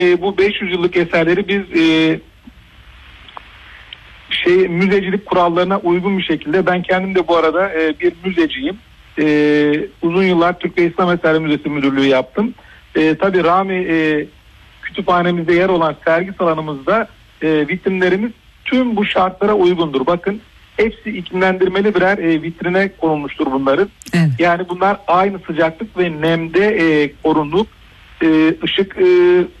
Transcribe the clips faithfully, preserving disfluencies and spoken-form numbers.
e, bu beş yüz yıllık eserleri biz e, şey müzecilik kurallarına uygun bir şekilde, ben kendim de bu arada e, bir müzeciyim. E, uzun yıllar Türk ve İslam Eserleri Müzesi Müdürlüğü yaptım. E, tabii Rami e, kütüphanemizde yer olan sergi salonumuzda e, vitrinlerimiz tüm bu şartlara uygundur. Bakın, hepsi iklimlendirmeli birer e, vitrine konulmuştur bunların. Evet. Yani bunlar aynı sıcaklık ve nemde e, korunup e, ışık e,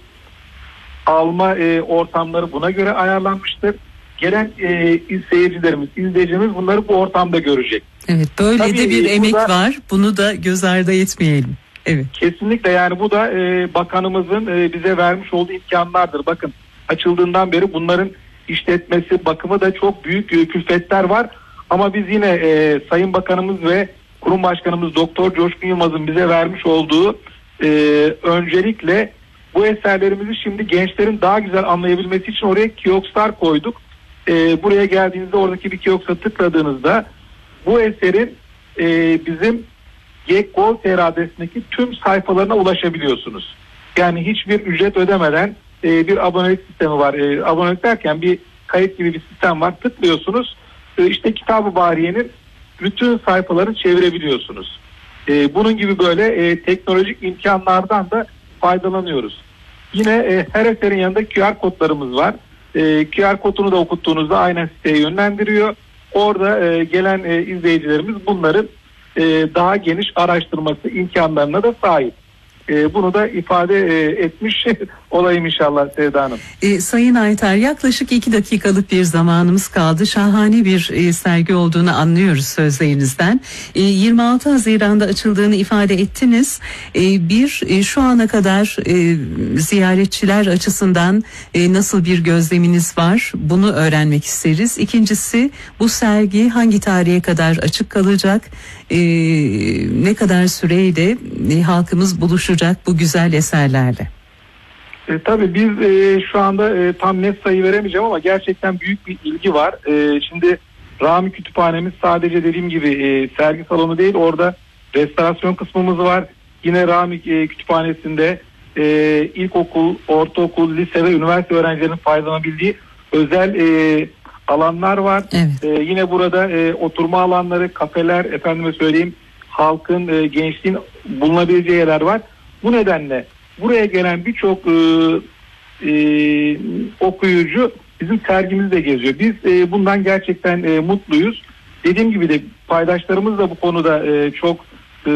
alma e, ortamları buna göre ayarlanmıştır. Gelen e, seyircilerimiz, izleyicilerimiz bunları bu ortamda görecek. Evet, böyle Tabii de bir emek da, var. Bunu da göz ardı etmeyelim. Evet. Kesinlikle, yani bu da e, bakanımızın e, bize vermiş olduğu imkanlardır. Bakın, açıldığından beri bunların işletmesi, bakımı da çok büyük e, külfetler var. Ama biz yine e, Sayın Bakanımız ve Kurum Başkanımız Doktor Coşkun Yılmaz'ın bize vermiş olduğu e, öncelikle bu eserlerimizi şimdi gençlerin daha güzel anlayabilmesi için oraya kiosklar koyduk. E, buraya geldiğinizde oradaki bir kioska tıkladığınızda bu eserin e, bizim Gekko.tr adresindeki tüm sayfalarına ulaşabiliyorsunuz. Yani hiçbir ücret ödemeden e, bir abonelik sistemi var. E, abonelik derken bir kayıt gibi bir sistem var. Tıklıyorsunuz. E, işte Kitab-ı Bahriye'nin bütün sayfalarını çevirebiliyorsunuz. E, bunun gibi böyle e, teknolojik imkanlardan da faydalanıyoruz. Yine e, her eserin yanında Q R kodlarımız var. E, Q R kodunu da okuttuğunuzda aynen siteye yönlendiriyor. Orada e, gelen e, izleyicilerimiz bunların e, daha geniş araştırması imkanlarına da sahip. E, bunu da ifade e, etmiş olayım inşallah Sevda Hanım. E, Sayın Aytar, yaklaşık iki dakikalık bir zamanımız kaldı. Şahane bir e, sergi olduğunu anlıyoruz sözlerinizden. E, yirmi altı Haziran'da açıldığını ifade ettiniz. E, bir e, şu ana kadar e, ziyaretçiler açısından e, nasıl bir gözleminiz var? Bunu öğrenmek isteriz. İkincisi, bu sergi hangi tarihe kadar açık kalacak? E, ne kadar süreyle e, halkımız buluşacak bu güzel eserlerle? E, tabii biz e, şu anda e, tam net sayı veremeyeceğim ama gerçekten büyük bir ilgi var. E, şimdi Rami Kütüphanemiz sadece dediğim gibi e, sergi salonu değil, orada restorasyon kısmımız var. Yine Rami e, Kütüphanesi'nde e, ilkokul, ortaokul, lise ve üniversite öğrencilerinin faydalanabildiği özel e, alanlar var. Evet. E, yine burada e, oturma alanları, kafeler, efendime söyleyeyim, halkın, e, gençliğin bulunabileceği yerler var. Bu nedenle buraya gelen birçok e, e, okuyucu bizim sergimizde geziyor. Biz e, bundan gerçekten e, mutluyuz. Dediğim gibi de paydaşlarımız da bu konuda e, çok e,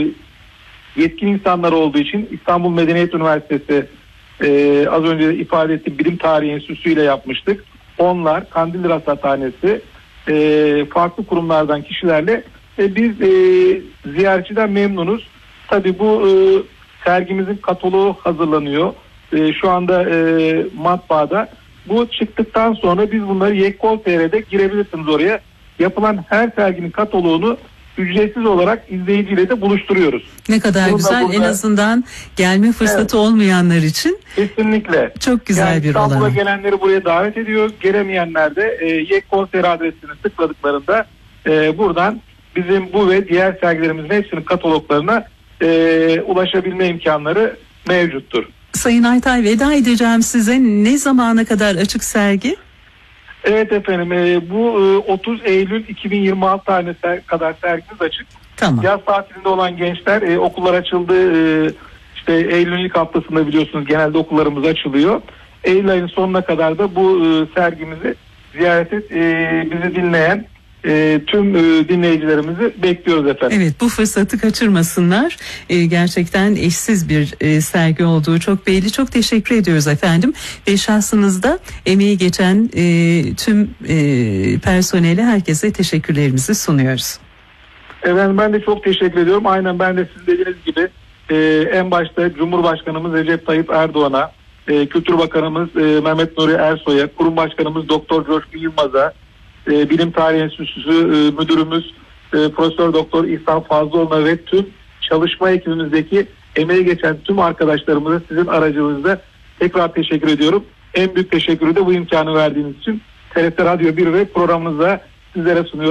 yetkin insanlar olduğu için İstanbul Medeniyet Üniversitesi, e, az önce ifade ettiğim Bilim Tarihi Enstitüsü ile yapmıştık. Onlar, Kandilli Rasathanesi, e, farklı kurumlardan kişilerle e, biz e, ziyaretçiden memnunuz. Tabii bu e, sergimizin kataloğu hazırlanıyor. E, şu anda e, matbaada. Bu çıktıktan sonra biz bunları Gekko.tr'de girebilirsiniz oraya. Yapılan her serginin kataloğunu ücretsiz olarak izleyiciyle de buluşturuyoruz. Ne kadar Bununla güzel. Burada, en azından gelme fırsatı evet, olmayanlar için. Kesinlikle. Çok güzel yani bir olay. İstanbul'a gelenleri buraya davet ediyoruz. Gelemeyenler de e, Gekko.tr adresini tıkladıklarında e, buradan bizim bu ve diğer sergilerimizin hepsinin kataloglarına e, ulaşabilme imkanları mevcuttur. Sayın Aytar, veda edeceğim size. Ne zamana kadar açık sergi? Evet efendim, e, bu e, otuz Eylül iki bin yirmi altı tarihine ser, kadar sergimiz açık. Tamam. Yaz tatilinde olan gençler, e, okullar açıldı. E, işte Eylül'ün ilk haftasında biliyorsunuz genelde okullarımız açılıyor. Eylül ayının sonuna kadar da bu e, sergimizi ziyaret et, e, bizi dinleyen E, tüm e, dinleyicilerimizi bekliyoruz efendim. Evet, bu fırsatı kaçırmasınlar. E, gerçekten eşsiz bir e, sergi olduğu çok belli. Çok teşekkür ediyoruz efendim. Ve şahsınızda emeği geçen e, tüm e, personele, herkese teşekkürlerimizi sunuyoruz. Efendim, ben de çok teşekkür ediyorum. Aynen, ben de sizin dediğiniz gibi e, en başta Cumhurbaşkanımız Recep Tayyip Erdoğan'a, e, Kültür Bakanımız e, Mehmet Nuri Ersoy'a, Kurum Başkanımız Doktor Coşkun Yılmaz'a, E, Bilim Tarihi Enstitüsü e, Müdürümüz e, Profesör Doktor İhsan Fazlıoğlu'na ve tüm çalışma ekibimizdeki emeği geçen tüm arkadaşlarımıza sizin aracılığınızda tekrar teşekkür ediyorum. En büyük teşekkürü de bu imkanı verdiğiniz için T R T Radyo bir ve programınızda sizlere sunuyorum.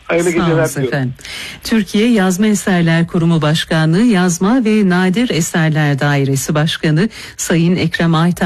Hayırlı Sağ geceler olun diyorum. efendim. Türkiye Yazma Eserler Kurumu Başkanlığı Yazma ve Nadir Eserler Dairesi Başkanı Sayın Ekrem Aytan